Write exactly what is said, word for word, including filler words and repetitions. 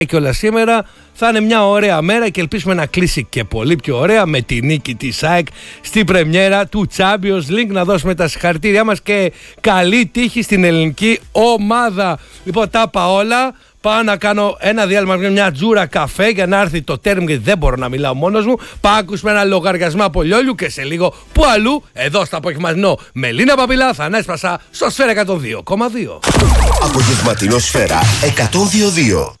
Και όλα σήμερα θα είναι μια ωραία μέρα και ελπίσουμε να κλείσει και πολύ πιο ωραία με τη νίκη της ΑΕΚ στην πρεμιέρα του Champions League. Να δώσουμε τα συγχαρητήριά μας και καλή τύχη στην ελληνική ομάδα. Λοιπόν, τα είπα όλα. Πάω να κάνω ένα διάλειμμα με μια τζούρα καφέ για να έρθει το τέρμι, γιατί δεν μπορώ να μιλάω μόνος μου. Πάω ακούσουμε ένα λογαριασμό από Λιόλιου και σε λίγο που αλλού, εδώ στο απογευματινό με Λίνα Παπηλά, θα ανέσπασα στο Σφαίρα εκατόν δύο κόμμα δύο. Απογευματινό Σφαίρα εκατόν δύο κόμμα δύο.